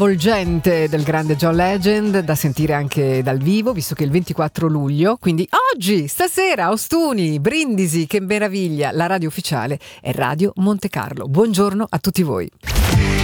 travolgente del grande John Legend, da sentire anche dal vivo, visto che è il 24 luglio, quindi oggi, stasera, Ostuni, Brindisi, che meraviglia, la radio ufficiale è Radio Monte Carlo. Buongiorno a tutti voi.